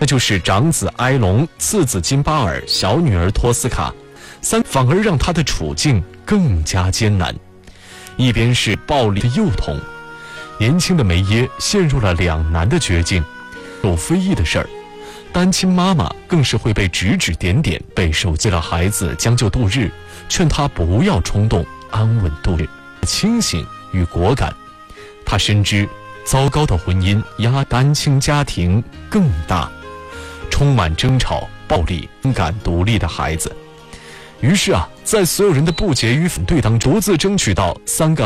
那就是长子埃隆、次子金巴尔、小女儿托斯卡，反而让他的处境更加艰难。一边是暴力的幼童，年轻的梅耶陷入了两难的绝境。有非议的事儿，单亲妈妈更是会被指指点点，备受为了孩子将就度日，劝他不要冲动，安稳度日，清醒与果敢。他深知糟糕的婚姻压单亲家庭更大，充满争吵、暴力、不敢独立的孩子。于是在所有人的不解与反对当中，独自争取到3个